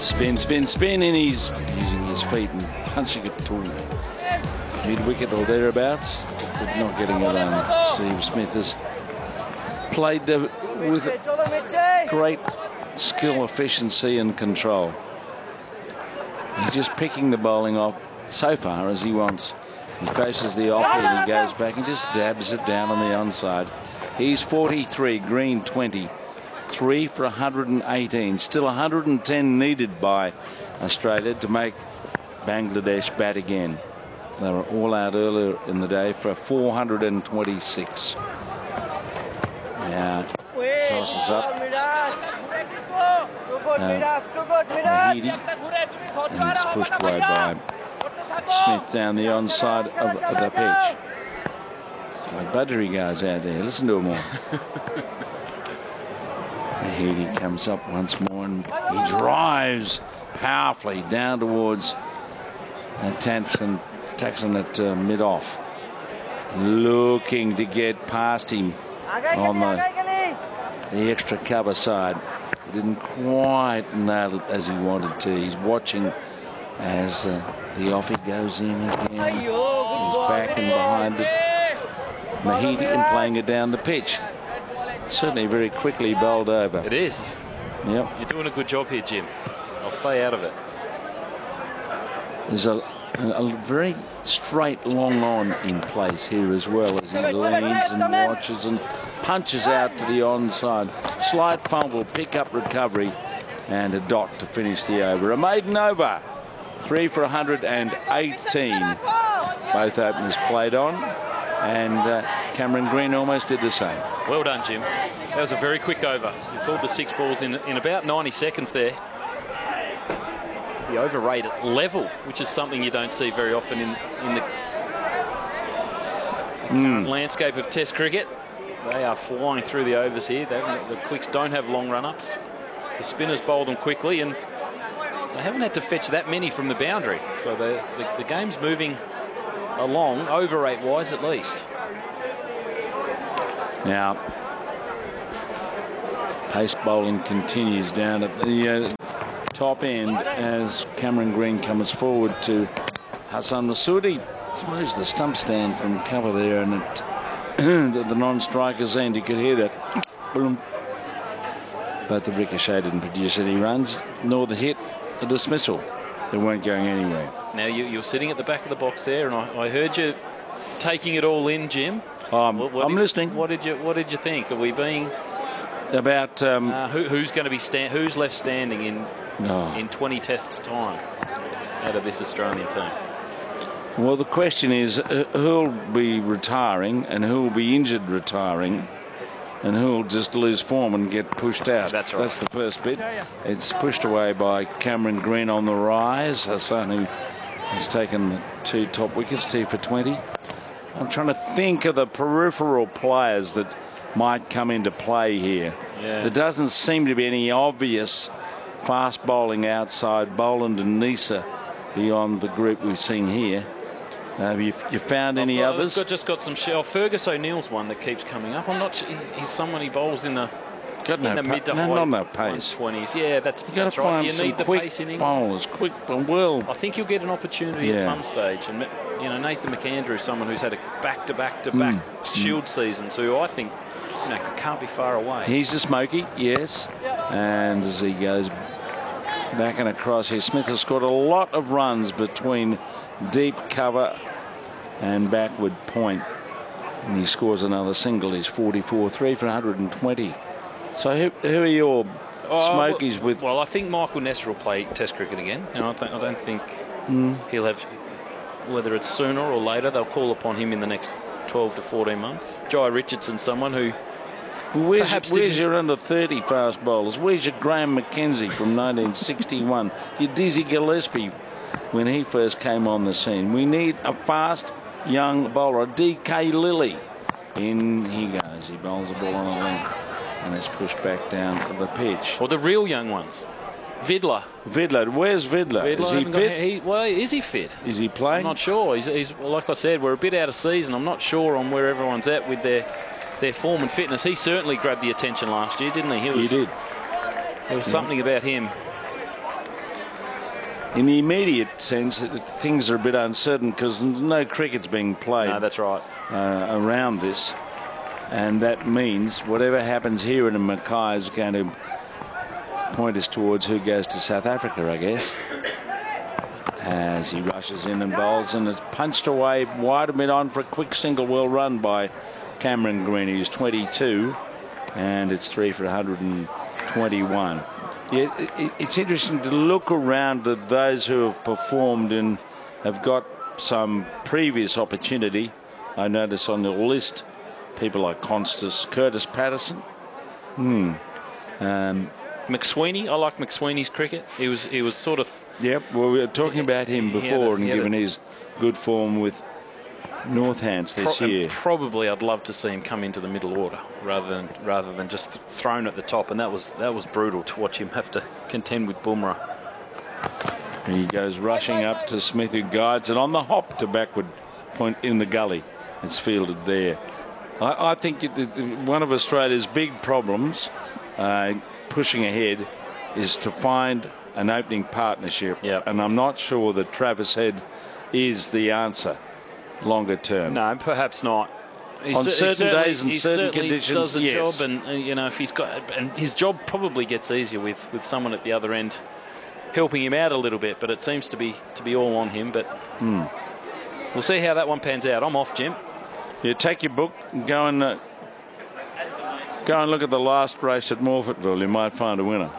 Spin, spin, spin, and he's using his feet and punching it to mid-wicket or thereabouts, but not getting it on. Steve Smith has played with great skill, efficiency and control. He's just picking the bowling off so far as he wants. He faces the off and he goes back and just dabs it down on the onside. He's 43, Green 20. 3 for 118. Still 110 needed by Australia to make Bangladesh bat again. They were all out earlier in the day for 426. Now tosses up. Mahidi, and it's pushed away by Smith down the onside of the pitch. So Badri goes out there. Listen to him all. Mahidi comes up once more and he drives powerfully down towards Taxon at mid-off. Looking to get past him on the extra cover side. He didn't quite nail it as he wanted to. He's watching as the offie goes in again. He's back and behind it. Mahidi and playing it down the pitch. Certainly very quickly bowled over. It is. Yep. You're doing a good job here, Jim. I'll stay out of it. There's a very straight long on in place here as well as he leans and watches and punches out to the onside. Slight fumble, pick up recovery and a dot to finish the over. A maiden over. 3 for 118. Both openers played on and Cameron Green almost did the same. Well done, Jim. That was a very quick over. You pulled the 6 balls in about 90 seconds there. The over rate at level, which is something you don't see very often in the current landscape of Test cricket. They are flying through the overs here. The quicks don't have long run-ups. The spinners bowl them quickly, and they haven't had to fetch that many from the boundary. So the game's moving along, over rate-wise at least. Now, pace bowling continues down at the top end as Cameron Green comes forward to Hassan Masoodi. Throws the stump stand from cover there, and at the non-striker's end, you could hear that. Boom. But the ricochet didn't produce any runs, nor the hit a dismissal. They weren't going anywhere. Now, you're sitting at the back of the box there, and I heard you taking it all in, Jim. I'm listening. What did you think? Are we being about who's going to be who's left standing in 20 tests time out of this Australian team? Well, the question is who'll be retiring and who'll be injured retiring and who'll just lose form and get pushed out. That's right. That's the first bit. It's pushed away by Cameron Green on the rise. Hassan, who has taken the 2 top wickets, 2 for 20. I'm trying to think of the peripheral players that might come into play here. Yeah. There doesn't seem to be any obvious fast bowling outside Boland and Nisa beyond the group we've seen here. Have you found any others? I've just got some. Fergus O'Neill's one that keeps coming up. I'm not sure. He's someone he bowls in the mid to high not enough pace. 120s. Yeah, that's You've got to right. find You some need the quick pace in England. bowlers, quick and well. I think you'll get an opportunity at some stage. And Nathan McAndrew is someone who's had a back-to-back Shield seasons, who I think can't be far away. He's a smoky, yes. And as he goes back and across here, Smith has scored a lot of runs between deep cover and backward point. And he scores another single. He's 44, 3 for 120. So who are your smokies with? Well, I think Michael Nestor will play Test cricket again, and I don't think he'll have, whether it's sooner or later, they'll call upon him in the next 12 to 14 months. Jai Richardson's someone who where's your under 30 fast bowlers? Where's your Graham McKenzie from 1961? Your Dizzy Gillespie when he first came on the scene. We need a fast young bowler. DK Lilly. In he goes. He bowls the ball on a length and it's pushed back down to the pitch. Or the real young ones. Vidler. Where's Vidler? Is he fit? Is he fit? Is he playing? I'm not sure. He's like I said, we're a bit out of season. I'm not sure on where everyone's at with their form and fitness. He certainly grabbed the attention last year, didn't he? He did. There was something about him. in the immediate sense, things are a bit uncertain because no cricket's being played. No, that's right. Around this. And that means whatever happens here in Mackay is going to point us towards who goes to South Africa, I guess. As he rushes in and bowls, and it's punched away wide of mid-on for a quick single well run by Cameron Green, who's 22, and it's 3 for 121. Yeah, it's interesting to look around at those who have performed and have got some previous opportunity. I notice on the list people like Curtis Patterson. McSweeney, I like McSweeney's cricket. He was sort of. Yep, well, we were talking about him before, and given his good form with Northants this year. Probably, I'd love to see him come into the middle order rather than just thrown at the top, and that was brutal to watch him have to contend with Bumrah. He goes rushing up to Smith, who guides it on the hop to backward point in the gully. It's fielded there. I think one of Australia's big problems pushing ahead is to find an opening partnership. Yep. And I'm not sure that Travis Head is the answer longer term. No, perhaps not. On certain days and certain conditions, does a yes. job, and if he's got, and his job probably gets easier with someone at the other end helping him out a little bit. But it seems to be all on him. But we'll see how that one pans out. I'm off, Jim. You take your book and go and look at the last race at Morphettville. You might find a winner.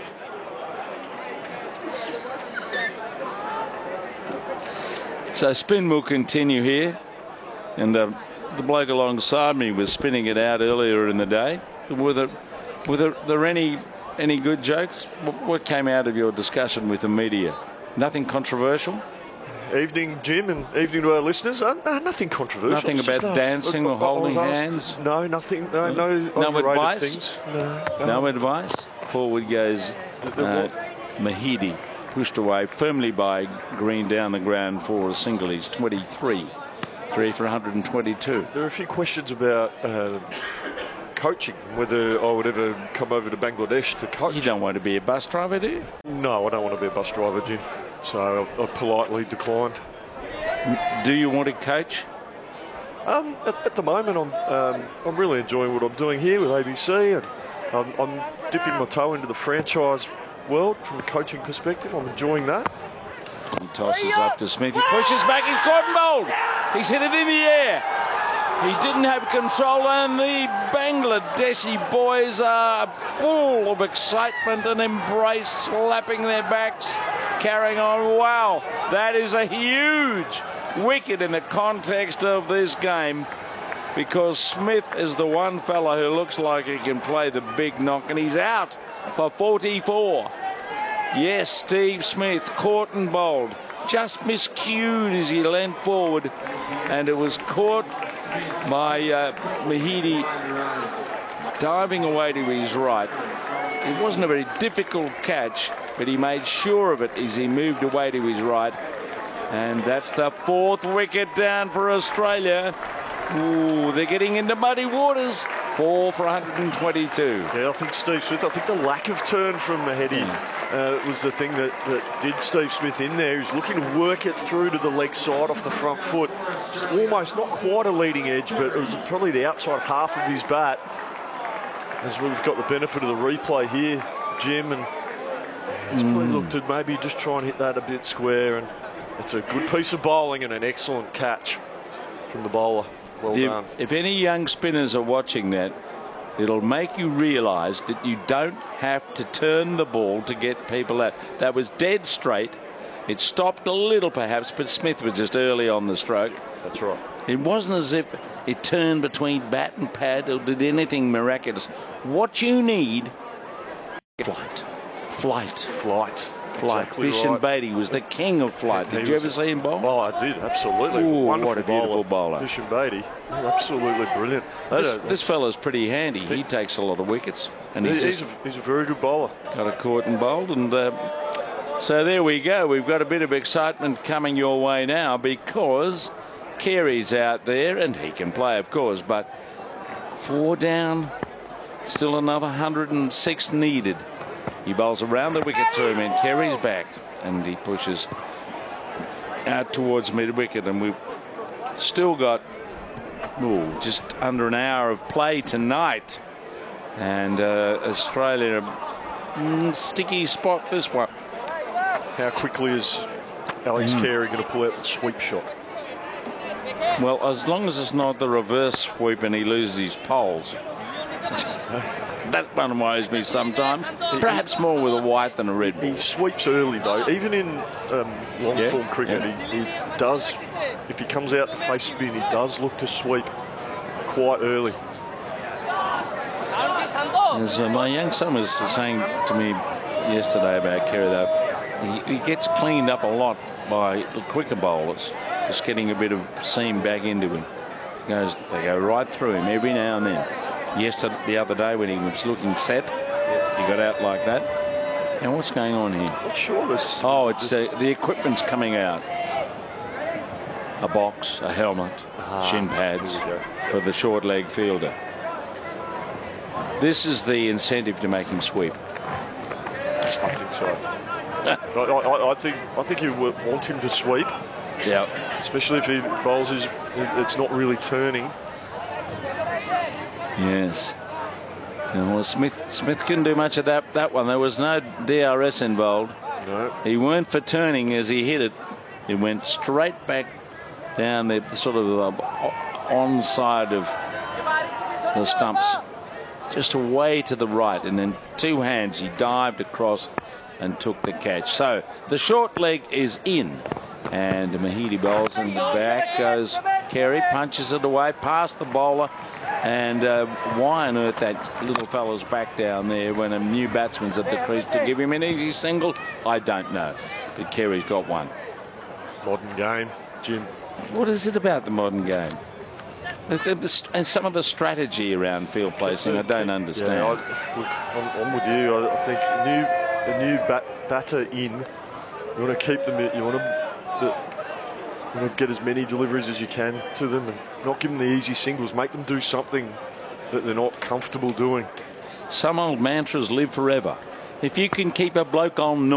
So spin will continue here, and the bloke alongside me was spinning it out earlier in the day. Were there any good jokes? What came out of your discussion with the media? Nothing controversial? Evening, Jim, and evening to our listeners. Nothing controversial. Nothing about dancing or holding hands? No, nothing. No advice? Things. No advice? Forward goes Mahidi, pushed away firmly by Green down the ground for a single. He's 23. 3 for 122. There are a few questions about coaching, whether I would ever come over to Bangladesh to coach. You don't want to be a bus driver, do you? No, I don't want to be a bus driver, Jim. So I politely declined. Do you want to coach? At the moment, I'm really enjoying what I'm doing here with ABC, and I'm dipping my toe into the franchise world from a coaching perspective. I'm enjoying that. He tosses up to Smith. He pushes back. He's caught and bowled. He's hit it in the air. He didn't have control, and the Bangladeshi boys are full of excitement and embrace, slapping their backs, carrying on. Wow, that is a huge wicket in the context of this game, because Smith is the one fella who looks like he can play the big knock, and he's out for 44. Yes, Steve Smith, caught and bowled. Just miscued as he leant forward, and it was caught by Mahidi diving away to his right. It wasn't a very difficult catch, but he made sure of it as he moved away to his right. And that's the 4th wicket down for Australia. Ooh, they're getting into muddy waters. 4 for 122. Yeah, I think Steve Smith, I think the lack of turn from Mahidi was the thing that did Steve Smith in there. He's looking to work it through to the leg side off the front foot. Just almost not quite a leading edge, but it was probably the outside half of his bat. As we've got the benefit of the replay here, Jim, and he's probably looked to maybe just try and hit that a bit square, and it's a good piece of bowling and an excellent catch from the bowler. Well done. If any young spinners are watching that, it'll make you realise that you don't have to turn the ball to get people out. That was dead straight. It stopped a little perhaps, but Smith was just early on the stroke. That's right. It wasn't as if it turned between bat and pad or did anything miraculous. What you need, flight. Exactly Bishan right. Beatty was the king of flight. Did you ever see him bowl? Oh, I did, absolutely. Ooh, wonderful what a beautiful bowler. Bishan Beatty, absolutely brilliant. This fella's pretty handy. He takes a lot of wickets, and he's a very good bowler. Got a caught and bowled, and so there we go. We've got a bit of excitement coming your way now, because Carey's out there, and he can play, of course, but 4 down, still another 106 needed. He bowls around the wicket to him and Carey's back, and he pushes out towards mid-wicket, and we've still got just under an hour of play tonight, and Australia sticky spot this one. How quickly is Alex Carey going to pull out the sweep shot? Well, as long as it's not the reverse sweep and he loses his poles. That one worries me sometimes. Perhaps more with a white than a red ball. He sweeps early, though. Even in long-form cricket, he does, if he comes out to face spin, he does look to sweep quite early. As my young son was saying to me yesterday about Carey, though, he gets cleaned up a lot by the quicker bowlers, just getting a bit of seam back into him. They go right through him every now and then. The other day when he was looking set, he got out like that. Now what's going on here? Not sure. It's the equipment's coming out. A box, a helmet, shin pads for the short leg fielder. This is the incentive to make him sweep. I think so. I think you want him to sweep. Yeah. Especially if he bowls it's not really turning. Yes. Well, Smith couldn't do much of that one. There was no DRS involved. No. He weren't for turning as he hit it. It went straight back down the sort of the on side of the stumps, just away to the right, and then two hands he dived across and took the catch. So the short leg is in, and Mahidi bowls, and back goes Carey, punches it away past the bowler. And why on earth that little fella's back down there when a new batsman's at the crease to give him an easy single, I don't know. But Carey's got one. Modern game, Jim. What is it about the modern game? And some of the strategy around field placing, I don't understand. Yeah, I'm with you. I think a new batter in, you want to keep them. You want to get as many deliveries as you can to them and not give them the easy singles. Make them do something that they're not comfortable doing. Some old mantras live forever. If you can keep a bloke on